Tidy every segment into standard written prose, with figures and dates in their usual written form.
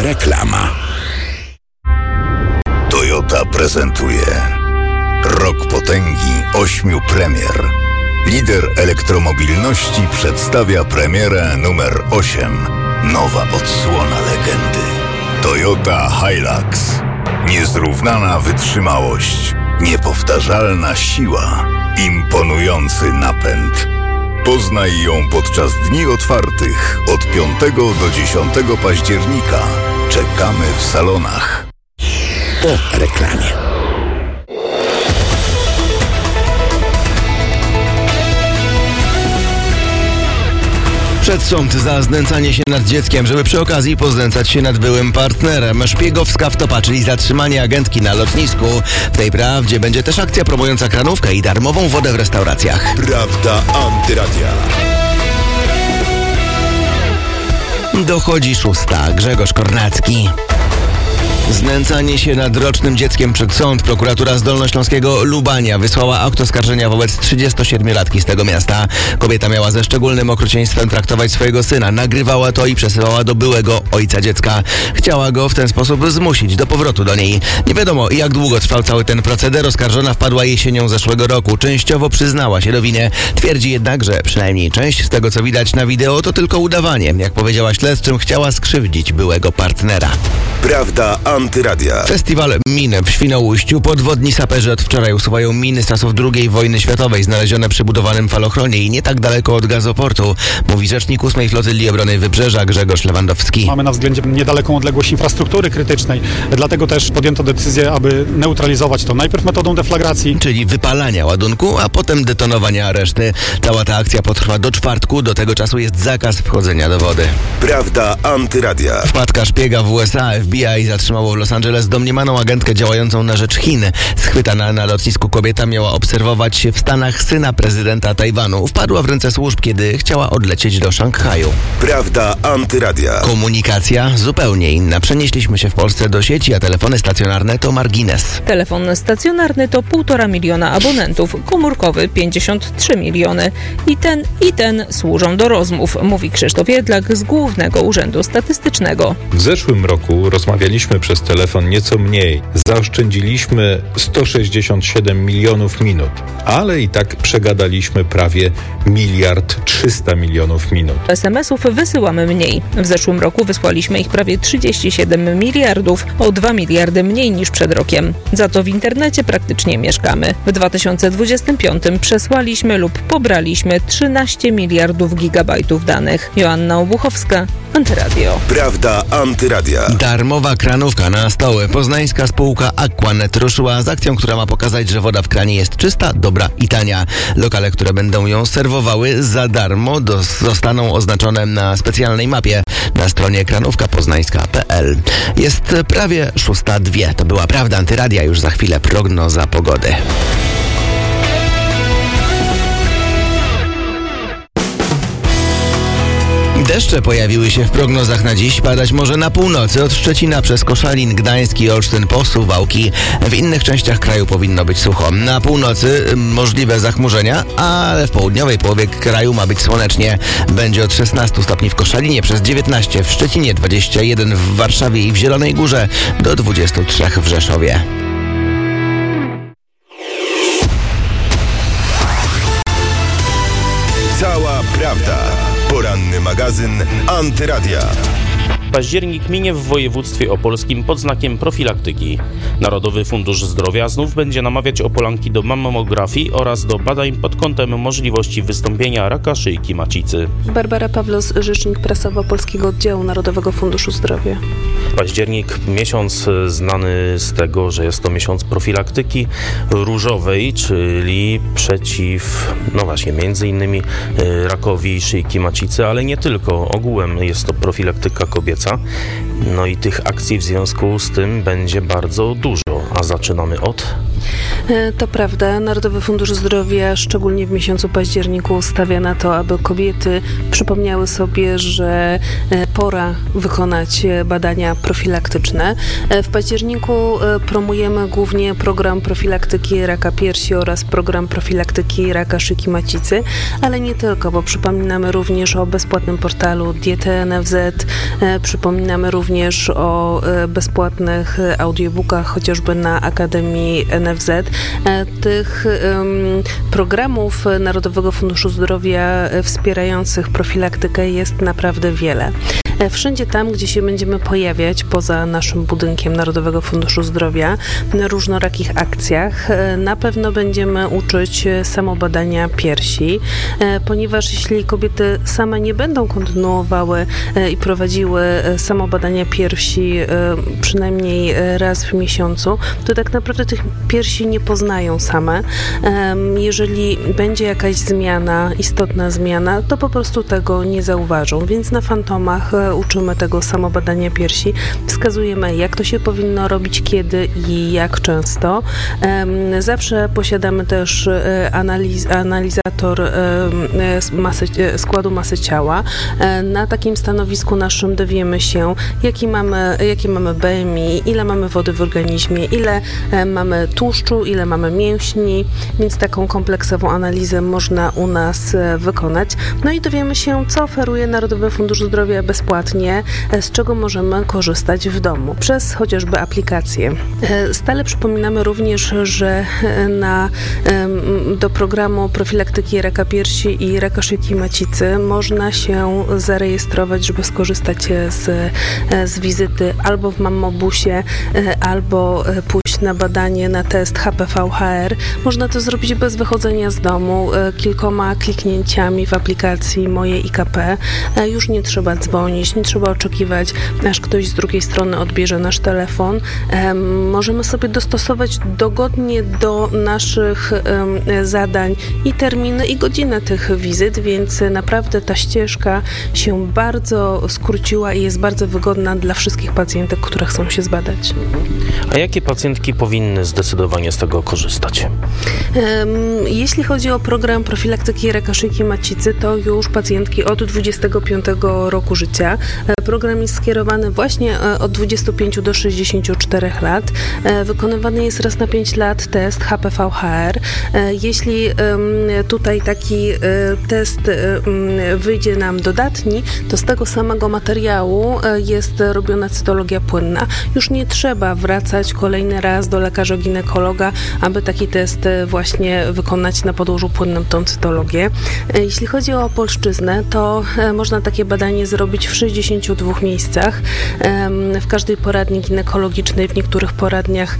Reklama. Toyota prezentuje Rok potęgi 8 premier. Lider elektromobilności przedstawia premierę numer 8. Nowa odsłona legendy. Toyota Hilux. Niezrównana wytrzymałość, niepowtarzalna siła, imponujący napęd. Poznaj ją podczas dni otwartych od 5 do 10 października. Czekamy w salonach. Po reklamie. Przed sąd za znęcanie się nad dzieckiem, żeby przy okazji poznęcać się nad byłym partnerem. Szpiegowska wtopa, czyli zatrzymanie agentki na lotnisku. W tej prawdzie będzie też akcja promująca kranówkę i darmową wodę w restauracjach. Prawda antyradia. Dochodzi 6. Grzegorz Kornacki. Znęcanie się nad rocznym dzieckiem przed sąd. Prokuratura z Dolnośląskiego Lubania wysłała akt oskarżenia wobec 37-latki z tego miasta. Kobieta miała ze szczególnym okrucieństwem traktować swojego syna. Nagrywała to i przesyłała do byłego ojca dziecka. Chciała go w ten sposób zmusić do powrotu do niej. Nie wiadomo, jak długo trwał cały ten proceder. Oskarżona wpadła jesienią zeszłego roku. Częściowo przyznała się do winy. Twierdzi jednak, że przynajmniej część z tego, co widać na wideo, to tylko udawanie. Jak powiedziała śledczym, chciała skrzywdzić byłego partnera. Prawda antyradia. Festiwal min w Świnoujściu. Podwodni saperzy od wczoraj usuwają miny z czasów II wojny światowej znalezione przy budowanym falochronie i nie tak daleko od gazoportu, mówi rzecznik 8 Flotylii Obrony Wybrzeża Grzegorz Lewandowski. Mamy na względzie niedaleką odległość infrastruktury krytycznej, dlatego też podjęto decyzję, aby neutralizować to najpierw metodą deflagracji, czyli wypalania ładunku, a potem detonowania reszty. Cała ta akcja potrwa do czwartku, do tego czasu jest zakaz wchodzenia do wody. Prawda antyradia. Wpadka szpiega w USA. FBI zatrzymało w Los Angeles domniemaną agentkę działającą na rzecz Chin. Schwytana na lotnisku kobieta miała obserwować w Stanach syna prezydenta Tajwanu. Wpadła w ręce służb, kiedy chciała odlecieć do Szanghaju. Prawda antyradia. Komunikacja zupełnie inna. Przenieśliśmy się w Polsce do sieci, a telefony stacjonarne to margines. Telefon stacjonarny to 1,5 miliona abonentów, komórkowy 53 miliony. I ten służą do rozmów, mówi Krzysztof Jedlak z Głównego Urzędu Statystycznego. W zeszłym roku rozmawialiśmy przez telefon nieco mniej. Zaoszczędziliśmy 167 milionów minut, ale i tak przegadaliśmy prawie 1,3 miliarda minut. SMS-ów wysyłamy mniej. W zeszłym roku wysłaliśmy ich prawie 37 miliardów, o 2 miliardy mniej niż przed rokiem. Za to w internecie praktycznie mieszkamy. W 2025 przesłaliśmy lub pobraliśmy 13 miliardów gigabajtów danych. Joanna Obuchowska, Antyradio. Prawda antyradia. Darmowa kranówka na stoły. Poznańska spółka Aquanet ruszyła z akcją, która ma pokazać, że woda w kranie jest czysta, dobra i tania. Lokale, które będą ją serwowały za darmo, zostaną oznaczone na specjalnej mapie na stronie kranówkapoznańska.pl. Jest prawie 6:02. To była Prawda antyradia. Już za chwilę prognoza pogody. Deszcze pojawiły się w prognozach na dziś. Padać może na północy, od Szczecina przez Koszalin, Gdańsk i Olsztyn po Suwałki. W innych częściach kraju powinno być sucho. Na północy możliwe zachmurzenia, ale w południowej połowie kraju ma być słonecznie. Będzie od 16 stopni w Koszalinie, przez 19 w Szczecinie, 21 w Warszawie i w Zielonej Górze, do 23 w Rzeszowie. Cała prawda. Poranny magazyn Antyradia. Październik minie w województwie opolskim pod znakiem profilaktyki. Narodowy Fundusz Zdrowia znów będzie namawiać Opolanki do mammografii oraz do badań pod kątem możliwości wystąpienia raka szyjki macicy. Barbara Pawlos, rzecznik prasowa Polskiego Oddziału Narodowego Funduszu Zdrowia. Październik, miesiąc znany z tego, że jest to miesiąc profilaktyki różowej, czyli przeciw, między innymi rakowi szyjki macicy, ale nie tylko. Ogółem jest to profilaktyka kobieca. I tych akcji w związku z tym będzie bardzo dużo. A zaczynamy od... To prawda. Narodowy Fundusz Zdrowia szczególnie w miesiącu październiku stawia na to, aby kobiety przypomniały sobie, że pora wykonać badania profilaktyczne. W październiku promujemy głównie program profilaktyki raka piersi oraz program profilaktyki raka szyjki macicy, ale nie tylko, bo przypominamy również o bezpłatnym portalu Diety NFZ, przypominamy również o bezpłatnych audiobookach, chociażby na Akademii NFZ. Tych programów Narodowego Funduszu Zdrowia wspierających profilaktykę jest naprawdę wiele. Wszędzie tam, gdzie się będziemy pojawiać poza naszym budynkiem Narodowego Funduszu Zdrowia na różnorakich akcjach, na pewno będziemy uczyć samobadania piersi, ponieważ jeśli kobiety same nie będą kontynuowały i prowadziły samobadania piersi przynajmniej raz w miesiącu, to tak naprawdę tych piersi nie poznają same. Jeżeli będzie jakaś zmiana, istotna zmiana, to po prostu tego nie zauważą, więc na Fantomach uczymy tego samobadania piersi, wskazujemy, jak to się powinno robić, kiedy i jak często. Zawsze posiadamy też analizator składu masy ciała. Na takim stanowisku naszym dowiemy się, jakie mamy BMI, ile mamy wody w organizmie, ile mamy tłuszczu, ile mamy mięśni, więc taką kompleksową analizę można u nas wykonać. No i dowiemy się, co oferuje Narodowy Fundusz Zdrowia bezpłatnie, z czego możemy korzystać w domu, przez chociażby aplikacje. Stale przypominamy również, że do programu profilaktyki raka piersi i raka szyjki macicy można się zarejestrować, żeby skorzystać z wizyty albo w Mammobusie, albo pójść na badanie, na test HPV-HR. Można to zrobić bez wychodzenia z domu, kilkoma kliknięciami w aplikacji Moje IKP. Już nie trzeba dzwonić, nie trzeba oczekiwać, aż ktoś z drugiej strony odbierze nasz telefon. Możemy sobie dostosować dogodnie do naszych zadań i terminy, i godzinę tych wizyt, więc naprawdę ta ścieżka się bardzo skróciła i jest bardzo wygodna dla wszystkich pacjentek, które chcą się zbadać. A jakie pacjentki powinny zdecydowanie z tego korzystać? Jeśli chodzi o program profilaktyki raka szyjki macicy, to już pacjentki od 25 roku życia. Program jest skierowany właśnie od 25 do 64 lat. Wykonywany jest raz na 5 lat test HPV-HR. Jeśli tutaj taki test wyjdzie nam dodatni, to z tego samego materiału jest robiona cytologia płynna. Już nie trzeba wracać kolejny raz do lekarza ginekologa, aby taki test właśnie wykonać na podłożu płynnym, tą cytologię. Jeśli chodzi o opolszczyznę, to można takie badanie zrobić w 62 miejscach, w każdej poradni ginekologicznej, w niektórych poradniach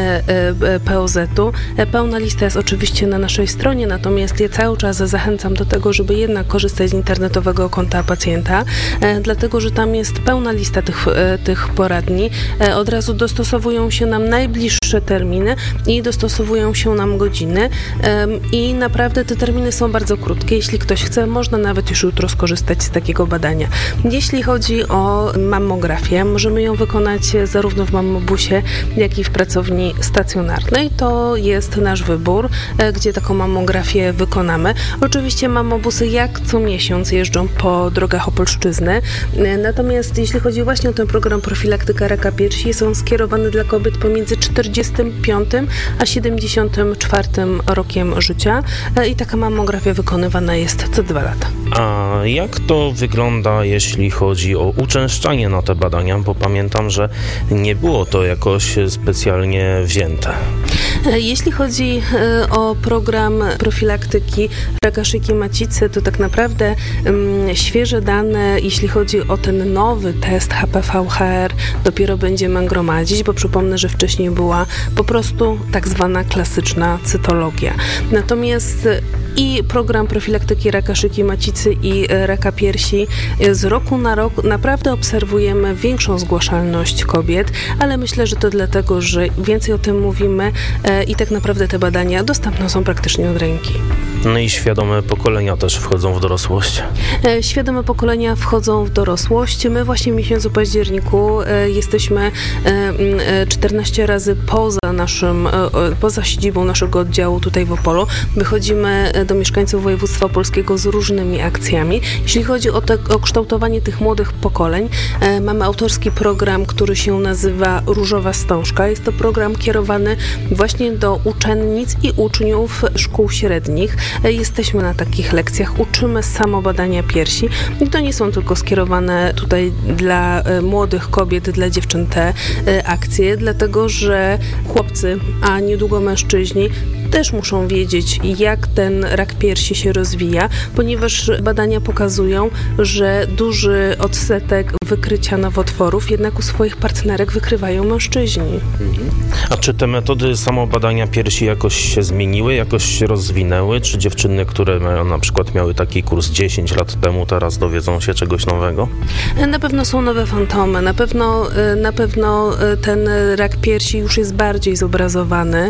POZ-u. Pełna lista jest oczywiście na naszej stronie, natomiast ja cały czas zachęcam do tego, żeby jednak korzystać z internetowego konta pacjenta, dlatego że tam jest pełna lista tych poradni. Od razu dostosowują się nam najbliższe terminy i dostosowują się nam godziny i naprawdę te terminy są bardzo krótkie. Jeśli ktoś chce, można nawet już jutro skorzystać z takiego badania. Jeśli chodzi o mammografię, możemy ją wykonać zarówno w Mammobusie, jak i w pracowni stacjonarnej. To jest nasz wybór, gdzie taką mammografię wykonamy. Oczywiście mammobusy jak co miesiąc jeżdżą po drogach Opolszczyzny. Natomiast jeśli chodzi właśnie o ten program profilaktyka raka piersi, jest on skierowany dla kobiet pomiędzy 45 a 74 rokiem życia i taka mammografia wykonywana jest co 2 lata. A jak to wygląda, jeśli chodzi o uczęszczanie na te badania? Bo pamiętam, że nie było to jakoś specjalnie wzięte. Jeśli chodzi o program profilaktyki raka szyjki macicy, to tak naprawdę świeże dane, jeśli chodzi o ten nowy test HPV-HR, dopiero będziemy gromadzić, bo przypomnę, że wcześniej była po prostu tak zwana klasyczna cytologia. Natomiast i program profilaktyki raka szyjki macicy i raka piersi z roku na rok naprawdę obserwujemy większą zgłaszalność kobiet, ale myślę, że to dlatego, że więcej o tym mówimy i tak naprawdę te badania dostępne są praktycznie od ręki. No i świadome pokolenia też wchodzą w dorosłość. Świadome pokolenia wchodzą w dorosłość. My właśnie w miesiącu październiku jesteśmy 14 razy poza siedzibą naszego oddziału tutaj w Opolu. Wychodzimy do mieszkańców województwa opolskiego z różnymi akcjami. Jeśli chodzi o kształtowanie tych młodych pokoleń, mamy autorski program, który się nazywa Różowa Wstążka. Jest to program kierowany właśnie do uczennic i uczniów szkół średnich. Jesteśmy na takich lekcjach, uczymy samobadania piersi i to nie są tylko skierowane tutaj dla młodych kobiet, dla dziewczyn te akcje, dlatego że chłopcy, a niedługo mężczyźni też muszą wiedzieć, jak ten rak piersi się rozwija, ponieważ badania pokazują, że duży odsetek wykrycia nowotworów jednak u swoich partnerek wykrywają mężczyźni. A czy te metody samobadania piersi jakoś się zmieniły, jakoś się rozwinęły? Czy dziewczyny, które na przykład miały taki kurs 10 lat temu, teraz dowiedzą się czegoś nowego? Na pewno są nowe fantomy. Na pewno ten rak piersi już jest bardziej zobrazowany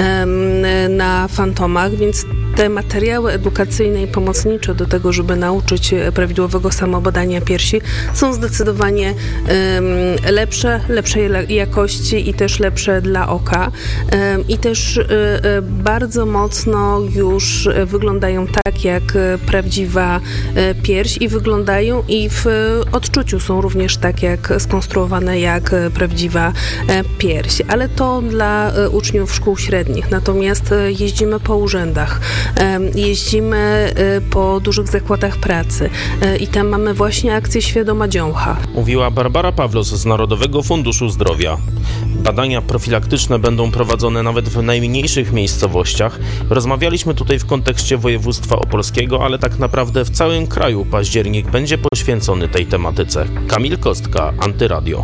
na fantomach, więc te materiały edukacyjne i pomocnicze do tego, żeby nauczyć prawidłowego samobadania piersi, są zdecydowanie lepszej jakości i też lepsze dla oka. I też bardzo mocno już wyglądają tak, jak prawdziwa pierś i wyglądają i w odczuciu są również tak, jak skonstruowane jak prawdziwa pierś. Ale to dla uczniów szkół średnich. Natomiast jeździmy po urzędach, jeździmy po dużych zakładach pracy i tam mamy właśnie akcję Świadoma Dziącha. Mówiła Barbara Pawlos z Narodowego Funduszu Zdrowia. Badania profilaktyczne będą prowadzone nawet w najmniejszych miejscowościach. Rozmawialiśmy tutaj w kontekście województwa opolskiego, ale tak naprawdę w całym kraju październik będzie poświęcony tej tematyce. Kamil Kostka, Antyradio.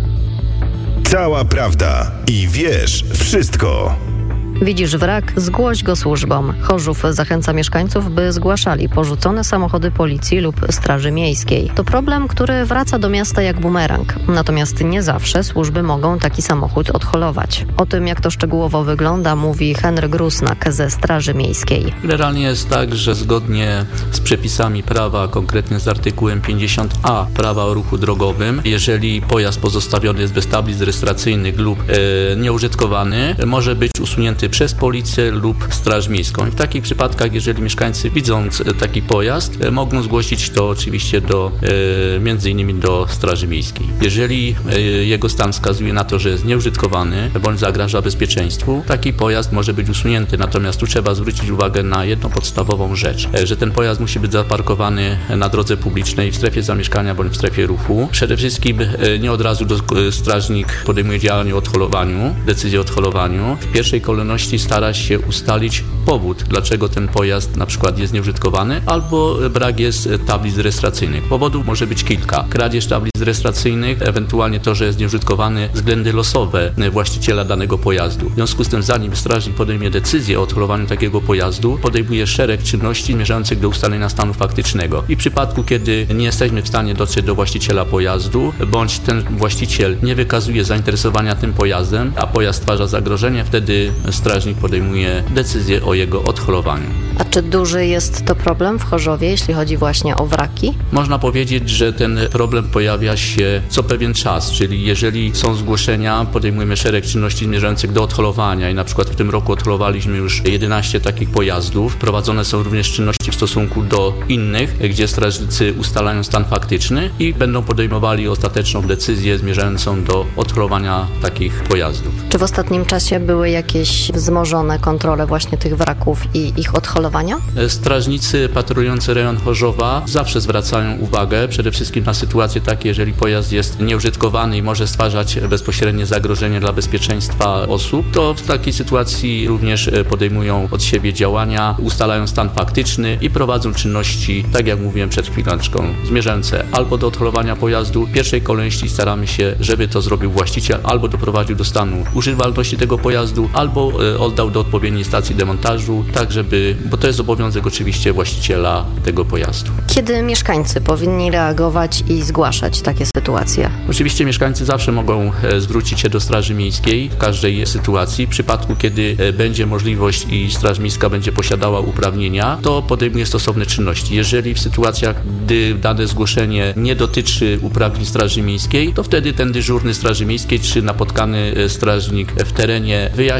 Cała prawda i wiesz wszystko. Widzisz wrak? Zgłoś go służbom. Chorzów zachęca mieszkańców, by zgłaszali porzucone samochody policji lub straży miejskiej. To problem, który wraca do miasta jak bumerang. Natomiast nie zawsze służby mogą taki samochód odholować. O tym, jak to szczegółowo wygląda, mówi Henryk Rusnak ze Straży Miejskiej. Generalnie jest tak, że zgodnie z przepisami prawa, konkretnie z artykułem 50a prawa o ruchu drogowym, jeżeli pojazd pozostawiony jest bez tablic rejestracyjnych lub nieużytkowany, może być usunięty przez policję lub straż miejską. I w takich przypadkach, jeżeli mieszkańcy widząc taki pojazd, mogą zgłosić to oczywiście między innymi do straży miejskiej. Jeżeli jego stan wskazuje na to, że jest nieużytkowany bądź zagraża bezpieczeństwu, taki pojazd może być usunięty. Natomiast tu trzeba zwrócić uwagę na jedną podstawową rzecz, że ten pojazd musi być zaparkowany na drodze publicznej, w strefie zamieszkania bądź w strefie ruchu. Przede wszystkim nie od razu strażnik podejmuje działanie o odholowaniu, decyzję o odholowaniu. W pierwszej kolejności stara się ustalić powód, dlaczego ten pojazd na przykład jest nieużytkowany, albo brak jest tablic rejestracyjnych. Powodów może być kilka. Kradzież tablic rejestracyjnych, ewentualnie to, że jest nieużytkowany, względy losowe właściciela danego pojazdu. W związku z tym, zanim strażnik podejmie decyzję o odholowaniu takiego pojazdu, podejmuje szereg czynności zmierzających do ustalenia stanu faktycznego. I w przypadku, kiedy nie jesteśmy w stanie dotrzeć do właściciela pojazdu, bądź ten właściciel nie wykazuje zainteresowania tym pojazdem, a pojazd stwarza zagrożenie, wtedy strażnik podejmuje decyzję o jego odholowaniu. A czy duży jest to problem w Chorzowie, jeśli chodzi właśnie o wraki? Można powiedzieć, że ten problem pojawia się co pewien czas, czyli jeżeli są zgłoszenia, podejmujemy szereg czynności zmierzających do odholowania i na przykład w tym roku odholowaliśmy już 11 takich pojazdów. Prowadzone są również czynności w stosunku do innych, gdzie strażnicy ustalają stan faktyczny i będą podejmowali ostateczną decyzję zmierzającą do odholowania takich pojazdów. Czy w ostatnim czasie były jakieś wzmożone kontrole właśnie tych wraków i ich odholowania? Strażnicy patrolujący rejon Chorzowa zawsze zwracają uwagę przede wszystkim na sytuacje takie, jeżeli pojazd jest nieużytkowany i może stwarzać bezpośrednie zagrożenie dla bezpieczeństwa osób, to w takiej sytuacji również podejmują od siebie działania, ustalają stan faktyczny i prowadzą czynności, tak jak mówiłem przed chwileczką, zmierzające albo do odholowania pojazdu. W pierwszej kolejności staramy się, żeby to zrobił właściciel, albo doprowadził do stanu używalności tego pojazdu, albo oddał do odpowiedniej stacji demontażu, tak żeby, bo to jest obowiązek oczywiście właściciela tego pojazdu. Kiedy mieszkańcy powinni reagować i zgłaszać takie sytuacje? Oczywiście mieszkańcy zawsze mogą zwrócić się do Straży Miejskiej w każdej sytuacji. W przypadku, kiedy będzie możliwość i Straż Miejska będzie posiadała uprawnienia, to podejmuje stosowne czynności. Jeżeli w sytuacjach, gdy dane zgłoszenie nie dotyczy uprawnień Straży Miejskiej, to wtedy ten dyżurny Straży Miejskiej czy napotkany strażnik w terenie wyjaśni